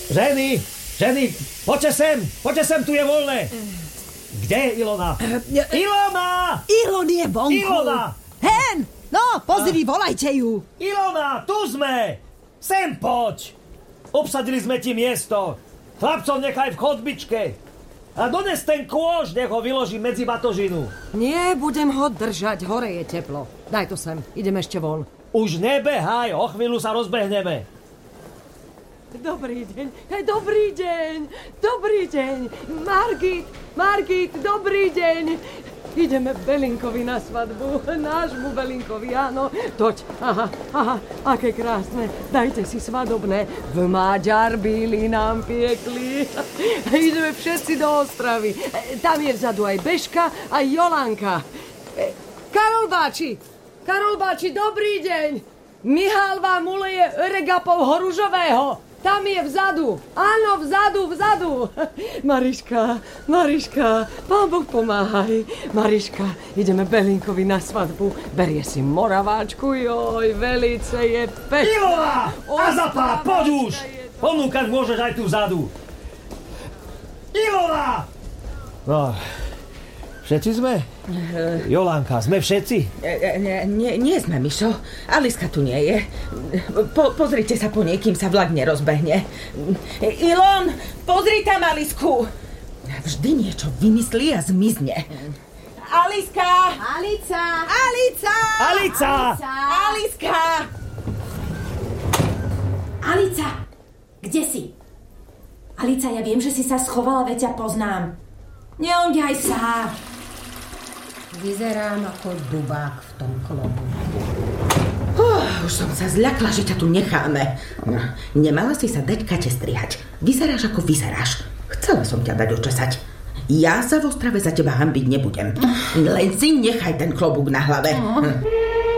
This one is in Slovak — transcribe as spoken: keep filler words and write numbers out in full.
Ženy, ženy, poďte sem, poďte sem, tu je voľné. Kde je Ilona? Ilona! Ilon je vonku. Ilona! Hen, no, pozri, volajte ju. Ilona, tu sme. Sem poď. Obsadili sme ti miesto. Chlapcov nechaj v chodbičke. A dones ten kôž, nech ho vyložím medzi batožinu. Nie, budem ho držať, hore je teplo. Daj to sem, idem ešte von. Už nebehaj, o chvíľu sa rozbehneme. Dobrý deň, hej, dobrý deň, dobrý deň. Margit, Margit, dobrý deň. Ideme Belinkovi na svadbu, nášmu Belinkovi, áno. Toď, aha, aha, aké krásne. Dajte si svadobné. V Maďar bíli nám piekli. Ideme všetci do Ostravy. Tam je vzadu aj Bežka, aj Jolanka. Karol Báči, Karol Báči, dobrý deň. Mihál vám uleje regapov horužového. Tam je vzadu. Áno, vzadu, vzadu. Mariška, Mariška, Pán Boh pomáhaj. Mariška, ideme Belinkovi na svadbu. Berie si moraváčku, joj, velice je pekná. Ilona! A zapá, poď už! Ponúkať môžeš aj tu vzadu. Ilona! No, všetci sme? Jolanka, sme všetci? Nie, nie, nie sme, Mišo. Aliska tu nie je. Po, pozrite sa po nej, kým sa vlak nerozbehne. Ilon, pozri tam Alisku. Vždy niečo vymyslí a zmizne. Aliska! Alica! Alica! Alica! Aliska! Alica! Kde si? Alica, ja viem, že si sa schovala, veď ťa poznám. Neonďaj sa! Vyzerám ako dubák v tom klobu. Uh, už som sa zľakla, že ťa tu necháme. Nemala si sa dať Kate strihať. Vyzeráš ako vyzeráš. Chcela som ťa dať očesať. Ja sa v Ostrave za teba hanbiť nebudem. Len si nechaj ten klobúk na hlave.